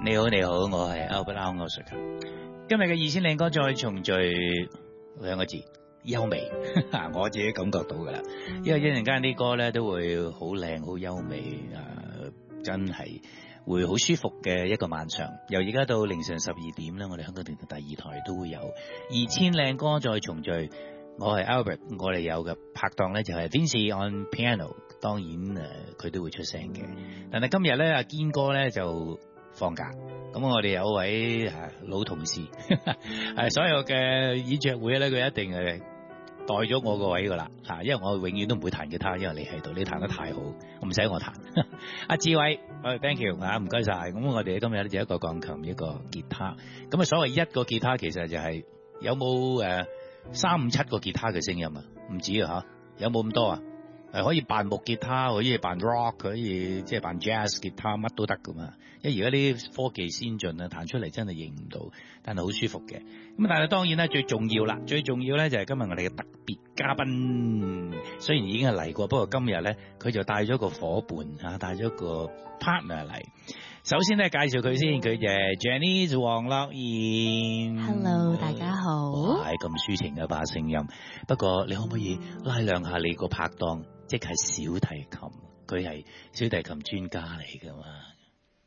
你好，我係 Albert 歐瑞強。今日嘅2000靚歌再重聚兩個字，優美。我自己感覺到噶啦，因為一陣間啲歌咧都會好靚、好優美，真係會好舒服嘅一個晚上。由而家到凌晨12點咧，我哋香港電台第二台都會有2000靚歌再重聚。我係 Albert， 我哋有嘅拍檔咧就係 Vincy on piano， 當然佢都會出聲嘅。但係今日咧阿堅哥咧就放假，咁我哋有位老同事，所有嘅演唱會咧佢一定係代咗我個位噶啦，因為我永遠都唔會彈吉他，因為你喺度，你彈得太好，唔使我彈。阿志偉，thank you，唔該晒。咁我哋今日咧就一個鋼琴，一個吉他。咁啊，所謂一個吉他其實就係有冇3、5、7個吉他嘅聲音啊？唔止啊吓，有冇咁多啊？可以扮木吉他，可以扮 rock， 可以即係扮 jazz 吉他，乜都得噶嘛。因為而家啲科技先進啊，彈出嚟真係認唔到，但係好舒服嘅。咁但係當然咧，最重要咧就係今日我哋嘅特別嘉賓，雖然已經係嚟過，不過今日咧佢就帶咗個伙伴帶咗個 partner 嚟。首先咧介紹佢先，佢就係 Janice 黃樂妍。 Hello， 大家好。 係咁抒情嘅把聲音，不過你可唔可以拉亮下你個拍檔，即係小提琴，佢係小提琴專家嚟噶嘛？